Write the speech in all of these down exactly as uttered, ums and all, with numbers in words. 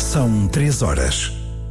São três horas.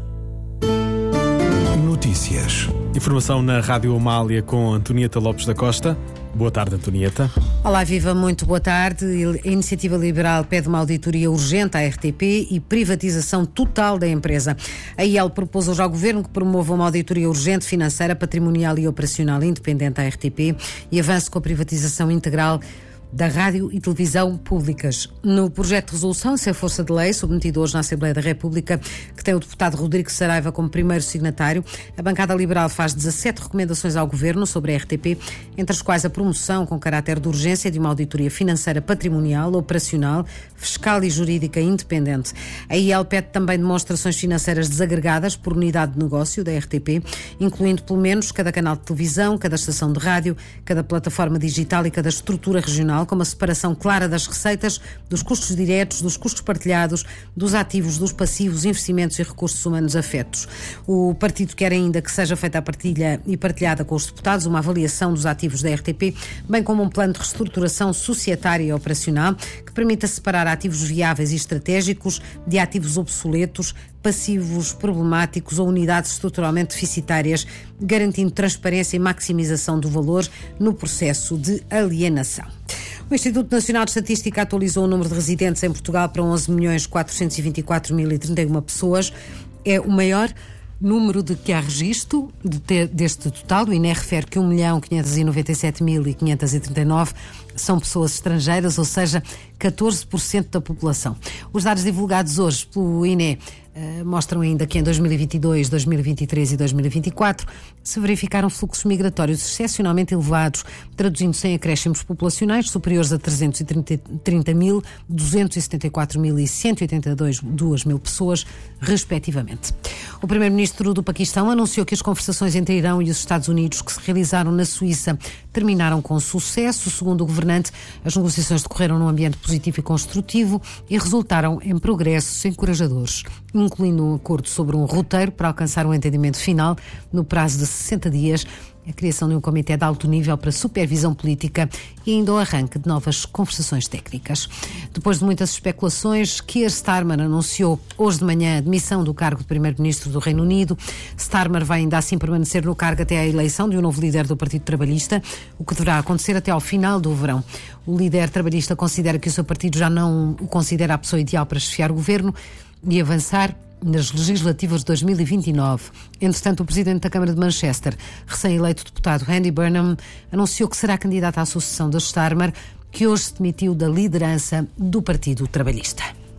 Notícias. Informação na Rádio Amália com Antonieta Lopes da Costa. Boa tarde, Antonieta. Olá, viva, muito boa tarde. A Iniciativa Liberal pede uma auditoria urgente à R T P e privatização total da empresa. A I E L propôs hoje ao Governo que promova uma auditoria urgente financeira, patrimonial e operacional independente à R T P e avance com a privatização integral da rádio e televisão públicas. No projeto de resolução, sem força de lei, submetido hoje na Assembleia da República, que tem o deputado Rodrigo Saraiva como primeiro signatário, a bancada liberal faz dezassete recomendações ao Governo sobre a R T P, entre as quais a promoção com caráter de urgência de uma auditoria financeira, patrimonial, operacional, fiscal e jurídica independente. A I E L pede também demonstrações financeiras desagregadas por unidade de negócio da R T P, incluindo pelo menos cada canal de televisão, cada estação de rádio, cada plataforma digital e cada estrutura regional, com uma separação clara das receitas, dos custos diretos, dos custos partilhados, dos ativos, dos passivos, investimentos e recursos humanos afetos. O partido quer ainda que seja feita a partilha e partilhada com os deputados uma avaliação dos ativos da R T P, bem como um plano de reestruturação societária e operacional que permita separar ativos viáveis e estratégicos de ativos obsoletos, passivos problemáticos ou unidades estruturalmente deficitárias, garantindo transparência e maximização do valor no processo de alienação. O Instituto Nacional de Estatística atualizou o número de residentes em Portugal para onze milhões quatrocentos e vinte e quatro mil e trinta e uma pessoas. É o maior número de que há registro de ter, deste total. O I N E refere que um milhão quinhentos e noventa e sete mil quinhentos e trinta e nove são pessoas estrangeiras, ou seja, catorze por cento da população. Os dados divulgados hoje pelo I N E uh, mostram ainda que em dois mil e vinte e dois, dois mil e vinte e três e dois mil e vinte e quatro se verificaram fluxos migratórios excepcionalmente elevados, traduzindo-se em acréscimos populacionais superiores a trezentos e trinta mil, duzentos e setenta e quatro mil e cento e oitenta e dois mil pessoas, respectivamente. O primeiro-ministro do Paquistão anunciou que as conversações entre Irão e os Estados Unidos que se realizaram na Suíça terminaram com sucesso. Segundo o governante, as negociações decorreram num ambiente positivo e construtivo e resultaram em progressos encorajadores, incluindo um acordo sobre um roteiro para alcançar um entendimento final no prazo de sessenta dias, a criação de um comitê de alto nível para supervisão política e ainda o arranque de novas conversações técnicas. Depois de muitas especulações, Keir Starmer anunciou hoje de manhã a demissão do cargo de primeiro-ministro do Reino Unido. Starmer vai ainda assim permanecer no cargo até à eleição de um novo líder do Partido Trabalhista, o que deverá acontecer até ao final do verão. O líder trabalhista considera que o seu partido já não o considera a pessoa ideal para chefiar o governo e avançar nas legislativas de dois mil e vinte e nove. Entretanto, o presidente da Câmara de Manchester, recém-eleito deputado Andy Burnham, anunciou que será candidato à sucessão de Starmer, que hoje se demitiu da liderança do Partido Trabalhista.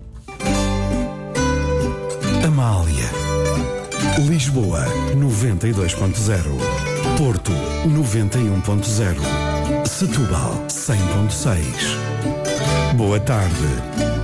Amália. Lisboa, noventa e dois ponto zero. Porto, noventa e um ponto zero. Setúbal, cem ponto seis. Boa tarde.